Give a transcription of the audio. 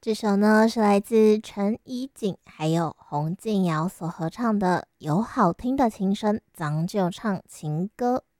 这首呢是来自陈怡景还有洪敬尧所合唱的，有好听的琴声，咱就唱情歌。